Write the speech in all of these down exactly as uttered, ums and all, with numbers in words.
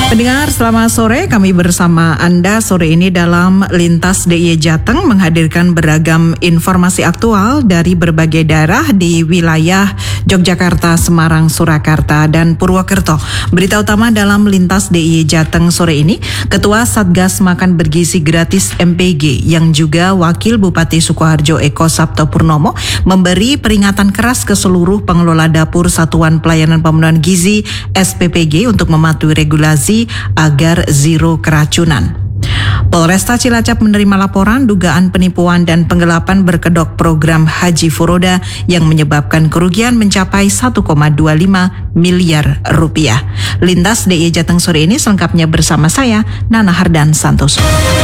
Pendengar, selamat sore. Kami bersama Anda sore ini dalam Lintas D I Y Jateng menghadirkan beragam informasi aktual dari berbagai daerah di wilayah Yogyakarta, Semarang, Surakarta, dan Purwokerto. Berita utama dalam Lintas D I Y Jateng sore ini, Ketua Satgas Makan Bergizi Gratis M P G yang juga Wakil Bupati Sukoharjo Eko Sabto Purnomo memberi peringatan keras ke seluruh pengelola dapur Satuan Pelayanan Pemenuhan Gizi S P P G untuk mematuhi regulasi agar zero keracunan. Polresta Cilacap menerima laporan dugaan penipuan dan penggelapan berkedok program Haji Furoda yang menyebabkan kerugian mencapai satu koma dua lima miliar rupiah. Lintas D I Y Jateng sore ini selengkapnya bersama saya, Nana Hardan Santoso.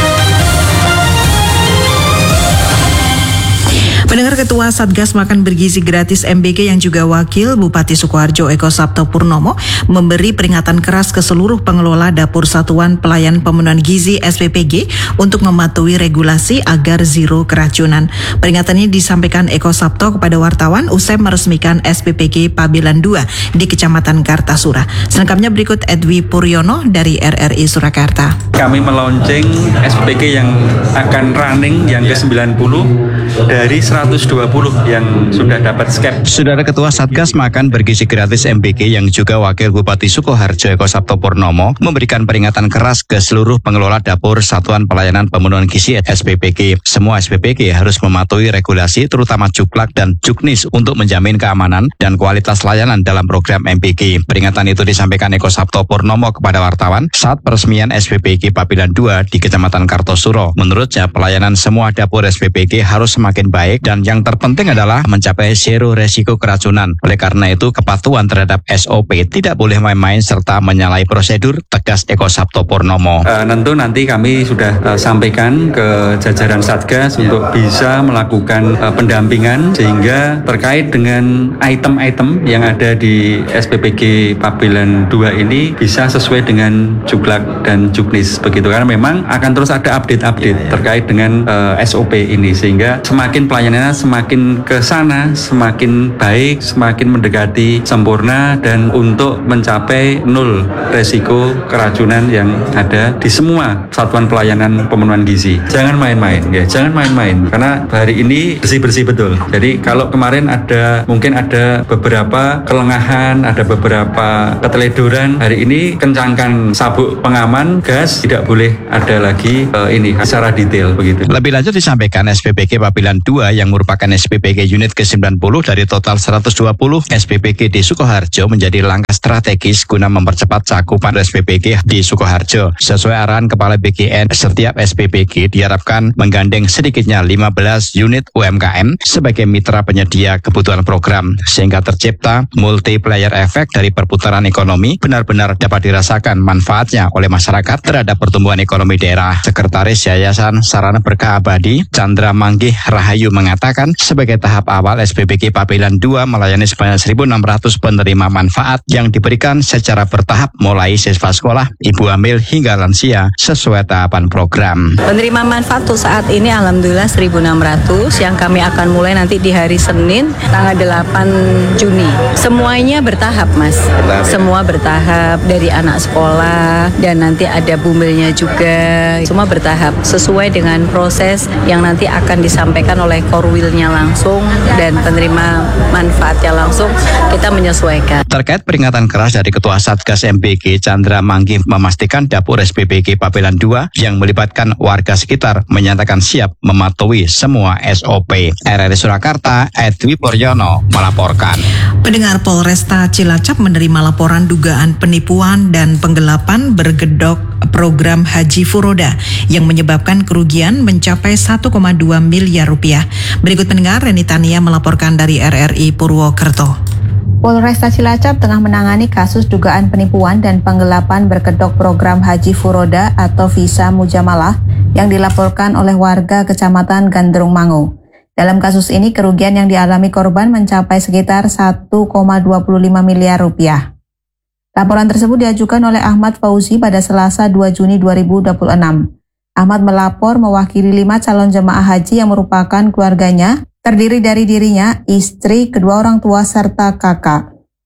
Pendengar, Ketua Satgas Makan Bergizi Gratis M B G yang juga Wakil Bupati Sukoharjo Eko Sabto Purnomo memberi peringatan keras ke seluruh pengelola dapur Satuan Pelayan Pemenuhan Gizi S P P G untuk mematuhi regulasi agar zero keracunan. Peringatan ini disampaikan Eko Sabto kepada wartawan usai meresmikan S P P G Pabelan dua di Kecamatan Kartasura. Selengkapnya berikut Edwi Puryono dari R R I Surakarta. Kami meluncing S P P G yang akan running yang ke sembilan puluh dari seratus dua puluh yang sudah dapat skep. Saudara Ketua Satgas Makan Bergizi Gratis M B G yang juga Wakil Bupati Sukoharjo Eko Sabto Purnomo memberikan peringatan keras ke seluruh pengelola dapur Satuan Pelayanan Pemenuhan Gizi S P P G. Semua S P P G harus mematuhi regulasi terutama Juklak dan Juknis untuk menjamin keamanan dan kualitas layanan dalam program M B G. Peringatan itu disampaikan Eko Sabto Purnomo kepada wartawan saat peresmian S P P G Pabelan dua di Kecamatan Kartosuro. Menurutnya, pelayanan semua dapur S P P G harus semakin baik dan yang terpenting adalah mencapai zero resiko keracunan. Oleh karena itu, kepatuhan terhadap S O P tidak boleh main-main serta menyalahi prosedur, tegas Eko Sabto Purnomo. Uh, tentu nanti kami sudah uh, sampaikan ke jajaran Satgas ya, untuk bisa melakukan uh, pendampingan sehingga terkait dengan item-item yang ada di S P P G Pabelan dua ini bisa sesuai dengan Juklak dan Juknis begitu, karena memang akan terus ada update-update terkait dengan uh, S O P ini sehingga semakin pelayanannya semakin ke sana, semakin baik, semakin mendekati sempurna dan untuk mencapai nol resiko keracunan yang ada di semua Satuan Pelayanan Pemenuhan Gizi. Jangan main-main, ya, jangan main-main karena hari ini bersih-bersih betul. Jadi kalau kemarin ada mungkin ada beberapa kelengahan, ada beberapa keteledoran, hari ini kencangkan sabuk pengaman gas, tidak boleh ada lagi uh, ini secara detail begitu. Lebih lanjut disampaikan S P P G Pabelan dua yang merupakan S P P G unit ke sembilan puluh dari total seratus dua puluh S P P G di Sukoharjo menjadi langkah strategis guna mempercepat cakupan S P P G di Sukoharjo. Sesuai arahan Kepala B G N, setiap S P P G diharapkan menggandeng sedikitnya lima belas unit U M K M sebagai mitra penyedia kebutuhan program sehingga tercipta multiplier efek dari perputaran ekonomi benar-benar dapat dirasakan manfaatnya oleh masyarakat terhadap pertumbuhan ekonomi daerah. Sekretaris Yayasan Sarana Berkah Abadi Chandra Manggih Rahayu mengatakan sebagai tahap awal S P P G Pabelan dua melayani sebanyak seribu enam ratus penerima manfaat yang diberikan secara bertahap mulai siswa sekolah, ibu hamil hingga lansia sesuai tahapan program. Penerima manfaat untuk saat ini alhamdulillah seribu enam ratus yang kami akan mulai nanti di hari Senin tanggal delapan Juni. Semuanya bertahap, Mas. Bertahap. Semua bertahap dari anak sekolah dan nanti ada bumilnya juga. Semua bertahap sesuai dengan proses yang nanti akan disampaikan oleh Korwilnya langsung dan penerima manfaatnya langsung, kita menyesuaikan. Terkait peringatan keras dari Ketua Satgas M B G Chandra Manggih memastikan dapur S P P G Pabelan dua yang melibatkan warga sekitar menyatakan siap mematuhi semua S O P. R R I Surakarta, Edwi Puryono melaporkan. Pendengar, Polresta Cilacap menerima laporan dugaan penipuan dan penggelapan bergedok program Haji Furoda yang menyebabkan kerugian mencapai satu koma dua miliar rupiah. Berikut pendengar, Reni Tania melaporkan dari R R I Purwokerto. Polresta Cilacap tengah menangani kasus dugaan penipuan dan penggelapan berkedok program Haji Furoda atau Visa Mujamalah yang dilaporkan oleh warga Kecamatan Gandrung Mangu. Dalam kasus ini, kerugian yang dialami korban mencapai sekitar satu koma dua lima miliar rupiah. Laporan tersebut diajukan oleh Ahmad Fauzi pada Selasa dua Juni dua ribu dua puluh enam. Ahmad melapor mewakili lima calon jemaah haji yang merupakan keluarganya, terdiri dari dirinya, istri, kedua orang tua, serta kakak.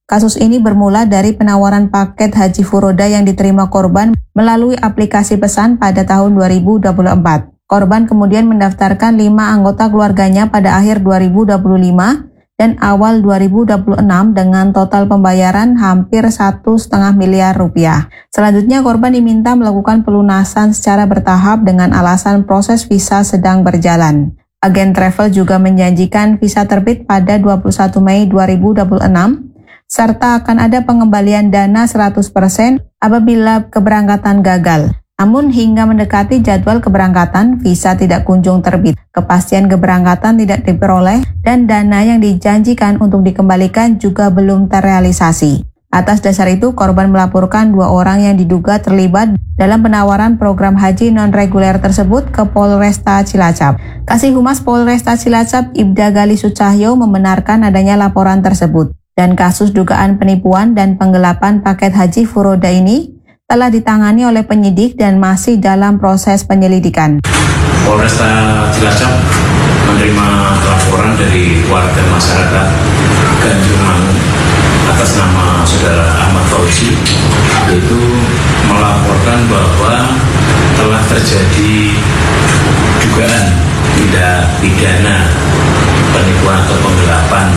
Kasus ini bermula dari penawaran paket haji furoda yang diterima korban melalui aplikasi pesan pada tahun dua ribu dua puluh empat. Korban kemudian mendaftarkan lima anggota keluarganya pada akhir dua ribu dua puluh lima dan awal dua ribu dua puluh enam dengan total pembayaran hampir satu koma lima miliar rupiah. Selanjutnya korban diminta melakukan pelunasan secara bertahap dengan alasan proses visa sedang berjalan. Agen travel juga menjanjikan visa terbit pada dua puluh satu Mei dua ribu dua puluh enam, serta akan ada pengembalian dana seratus persen apabila keberangkatan gagal. Namun hingga mendekati jadwal keberangkatan, visa tidak kunjung terbit, kepastian keberangkatan tidak diperoleh, dan dana yang dijanjikan untuk dikembalikan juga belum terrealisasi. Atas dasar itu, korban melaporkan dua orang yang diduga terlibat dalam penawaran program haji non-reguler tersebut ke Polresta Cilacap. Kasih Humas Polresta Cilacap, Ibda Gali Sucahyo, membenarkan adanya laporan tersebut. Dan kasus dugaan penipuan dan penggelapan paket haji furoda ini telah ditangani oleh penyidik dan masih dalam proses penyelidikan. Polresta Cilacap menerima laporan dari warga masyarakat Gandrung Mangu atas nama saudara Ahmad Fauzi, yaitu melaporkan bahwa telah terjadi dugaan tindak pidana penipuan atau penggelapan.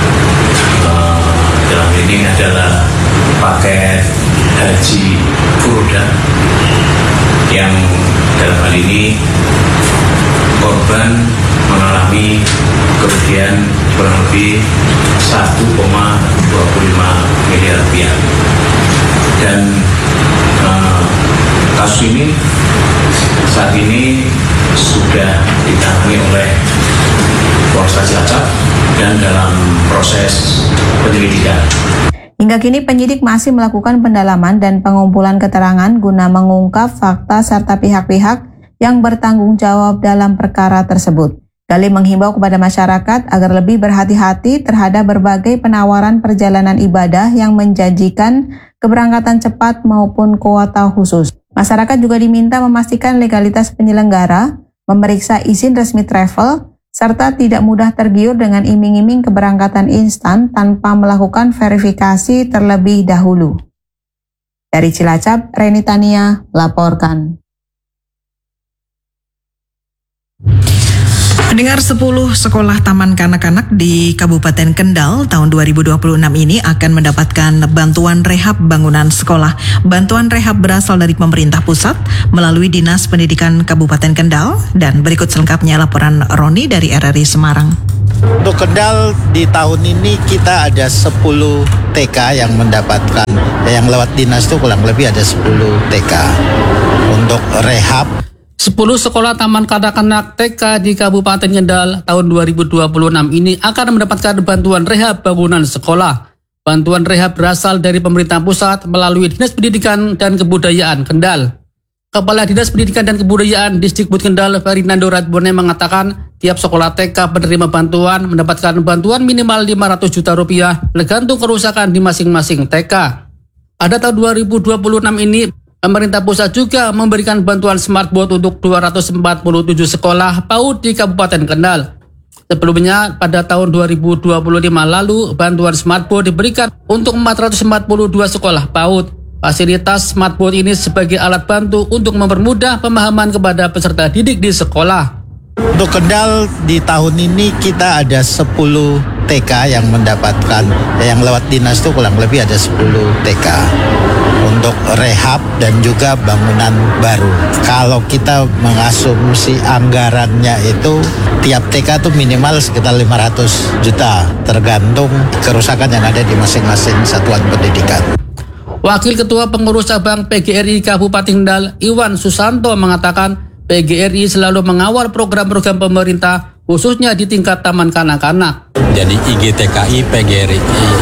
Dalam ini adalah paket haji furoda yang dalam hal ini korban mengalami kerugian kurang lebih satu koma dua lima miliar rupiah. Dan uh, kasus ini saat ini sudah ditangani oleh Polresta Cilacap dan dalam proses penyelidikan. Hingga kini penyidik masih melakukan pendalaman dan pengumpulan keterangan guna mengungkap fakta serta pihak-pihak yang bertanggung jawab dalam perkara tersebut. Gali menghimbau kepada masyarakat agar lebih berhati-hati terhadap berbagai penawaran perjalanan ibadah yang menjanjikan keberangkatan cepat maupun kuota khusus. Masyarakat juga diminta memastikan legalitas penyelenggara, memeriksa izin resmi travel, serta tidak mudah tergiur dengan iming-iming keberangkatan instan tanpa melakukan verifikasi terlebih dahulu. Dari Cilacap, Reni Tania laporkan. Pendengar, sepuluh sekolah taman kanak-kanak di Kabupaten Kendal tahun dua ribu dua puluh enam ini akan mendapatkan bantuan rehab bangunan sekolah. Bantuan rehab berasal dari pemerintah pusat melalui Dinas Pendidikan Kabupaten Kendal, dan berikut selengkapnya laporan Roni dari R R I Semarang. Untuk Kendal di tahun ini kita ada sepuluh T K yang mendapatkan, yang lewat dinas itu kurang lebih ada sepuluh T K untuk rehab. sepuluh sekolah taman kanak-kanak T K di Kabupaten Kendal tahun dua ribu dua puluh enam ini akan mendapatkan bantuan rehab bangunan sekolah. Bantuan rehab berasal dari pemerintah pusat melalui Dinas Pendidikan dan Kebudayaan Kendal. Kepala Dinas Pendidikan dan Kebudayaan Disdikbud Kendal, Ferdinando Radbone, mengatakan tiap sekolah T K penerima bantuan mendapatkan bantuan minimal lima ratus juta rupiah tergantung kerusakan di masing-masing T K. Pada tahun dua ribu dua puluh enam ini, pemerintah pusat juga memberikan bantuan smartboard untuk dua ratus empat puluh tujuh sekolah PAUD di Kabupaten Kendal. Sebelumnya, pada tahun dua ribu dua puluh lima lalu, bantuan smartboard diberikan untuk empat ratus empat puluh dua sekolah PAUD. Fasilitas smartboard ini sebagai alat bantu untuk mempermudah pemahaman kepada peserta didik di sekolah. Untuk Kendal di tahun ini kita ada sepuluh T K yang mendapatkan, yang lewat dinas itu kurang lebih ada sepuluh T K untuk rehab dan juga bangunan baru. Kalau kita mengasumsi anggarannya itu tiap T K itu minimal sekitar lima ratus juta tergantung kerusakan yang ada di masing-masing satuan pendidikan. Wakil Ketua Pengurus Cabang P G R I Kabupaten Kendal, Iwan Susanto, mengatakan P G R I selalu mengawal program-program pemerintah, khususnya di tingkat taman kanak-kanak. Jadi I G T K I P G R I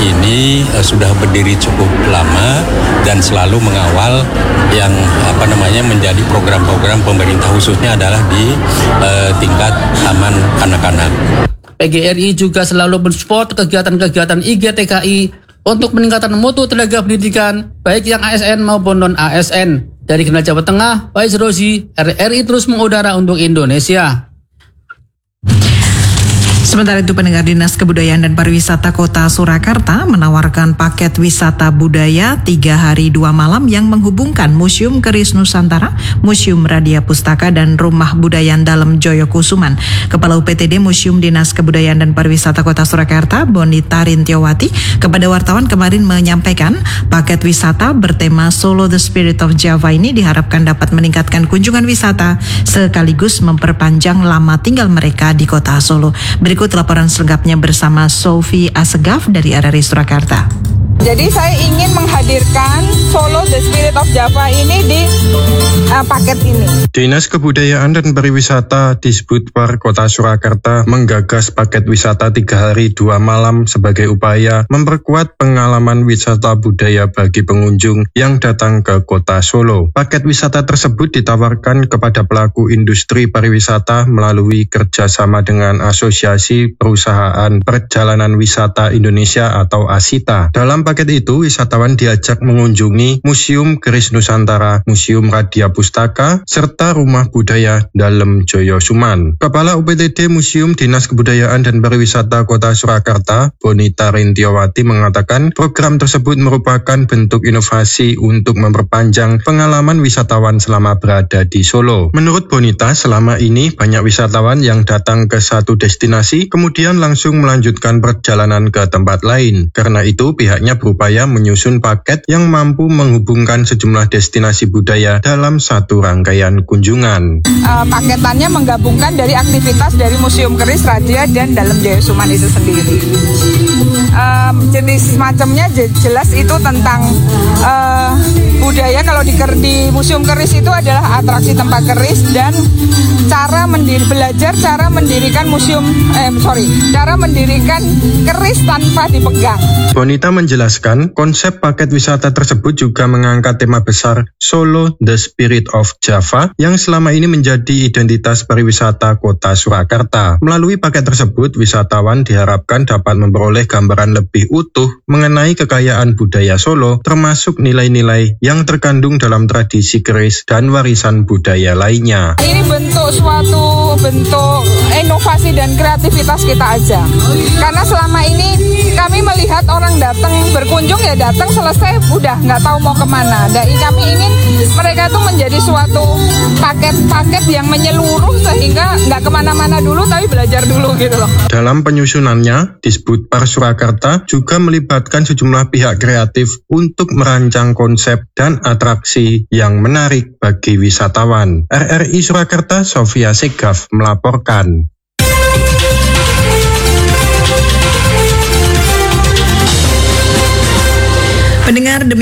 ini uh, sudah berdiri cukup lama dan selalu mengawal yang apa namanya menjadi program-program pemerintah, khususnya adalah di uh, tingkat taman kanak-kanak. P G R I juga selalu mensupport kegiatan-kegiatan I G T K I untuk peningkatan mutu tenaga pendidikan, baik yang A S N maupun non-A S N. Dari Kendal, Jawa Tengah, Faiz Rozi, R R I terus mengudara untuk Indonesia. Sementara itu, pendengar, Dinas Kebudayaan dan Pariwisata Kota Surakarta menawarkan paket wisata budaya tiga hari dua malam yang menghubungkan Museum Keris Nusantara, Museum Radia Pustaka, dan Rumah Budaya Dalem Joyokusuman. Kepala U P T D Museum Dinas Kebudayaan dan Pariwisata Kota Surakarta, Bonita Rintiawati, kepada wartawan kemarin menyampaikan paket wisata bertema Solo The Spirit of Java ini diharapkan dapat meningkatkan kunjungan wisata sekaligus memperpanjang lama tinggal mereka di kota Solo. Berikut laporan selengkapnya bersama Sophie Asegaf dari R R I Surakarta. Jadi saya ingin menghadirkan Solo The Spirit of Java ini di uh, paket ini. Dinas Kebudayaan dan Pariwisata Disbudpar Kota Surakarta menggagas paket wisata tiga hari dua malam sebagai upaya memperkuat pengalaman wisata budaya bagi pengunjung yang datang ke Kota Solo. Paket wisata tersebut ditawarkan kepada pelaku industri pariwisata melalui kerjasama dengan Asosiasi Perusahaan Perjalanan Wisata Indonesia atau ASITA. Dalam paket itu, wisatawan diajak mengunjungi Museum Keris Nusantara, Museum Radia Pustaka, serta Rumah Budaya Dalem Joyokusuman. Kepala U P T D Museum Dinas Kebudayaan dan Pariwisata Kota Surakarta, Bonita Rintiawati, mengatakan program tersebut merupakan bentuk inovasi untuk memperpanjang pengalaman wisatawan selama berada di Solo. Menurut Bonita, selama ini banyak wisatawan yang datang ke satu destinasi kemudian langsung melanjutkan perjalanan ke tempat lain. Karena itu, pihaknya berupaya menyusun paket yang mampu menghubungkan sejumlah destinasi budaya dalam satu rangkaian kunjungan. Uh, paketannya menggabungkan dari aktivitas dari Museum Keris, Radia, dan Dalem Joyokusuman itu sendiri. Uh, jenis macamnya jelas itu tentang uh, budaya. Kalau di, di Museum Keris itu adalah atraksi tempat keris dan cara mendiri, belajar cara mendirikan museum, eh sorry, cara mendirikan keris tanpa dipegang. Bonita menjelaskan, konsep paket wisata tersebut juga mengangkat tema besar Solo The Spirit of Java yang selama ini menjadi identitas pariwisata Kota Surakarta. Melalui paket tersebut, wisatawan diharapkan dapat memperoleh gambaran lebih utuh mengenai kekayaan budaya Solo, termasuk nilai-nilai yang terkandung dalam tradisi keris dan warisan budaya lainnya. Ini bentuk suatu bentuk inovasi dan kreativitas kita aja. Karena selama ini kami melihat orang datang berkunjung ya datang selesai udah nggak tahu mau kemana. Dan kami ingin mereka itu menjadi suatu paket-paket yang menyeluruh sehingga nggak kemana-mana dulu tapi belajar dulu gitu loh. Dalam penyusunannya, Disbudpar Surakarta juga melibatkan sejumlah pihak kreatif untuk merancang konsep dan atraksi yang menarik bagi wisatawan. R R I Surakarta, Sofia Segaf melaporkan. Pendengar,